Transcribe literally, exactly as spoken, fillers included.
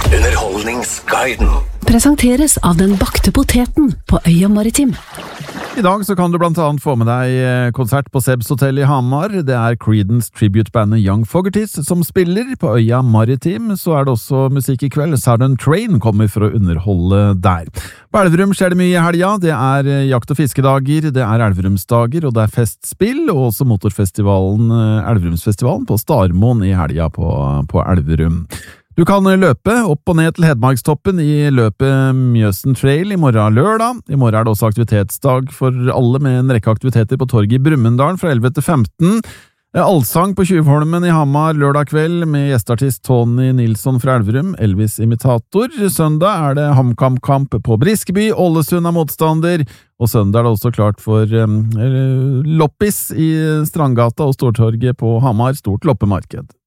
Underholdningsguiden presenteres av den bakte poteten på Øya Maritim. I dag så kan du blant annet få med deg konsert på Sebs Hotel i Hamar. Det er Creedence tribute-bandet Young Fogerties som spiller. På Øya Maritim så er det også musikk i kveld. Southern Train kommer for å underholde der. På Elverum skjer det mye i helga. Det er jakt- og fiskedager, det er Elverumsdager, og det er festspill, og også motorfestivalen, Elverumsfestivalen på Starmoen i helga på, på Elverum. Du kan løpe opp og ned til Hedmarkstoppen i løpet Mjøsen Trail i morgen lørdag. I morgen er det også aktivitetsdag for alle med en rekke aktiviteter på torget i Brumunddal fra elleve til femten. Allsang på Tjuvholmen i Hamar lørdag kveld med gjesteartist Tony Nilsson fra Elverum, Elvis-imitator. Søndag er det HamKam-kamp på Briskeby, Ålesund er motstander, og søndag er det også klart for um, loppis i Strandgata og Stortorget på Hamar, stort loppemarked.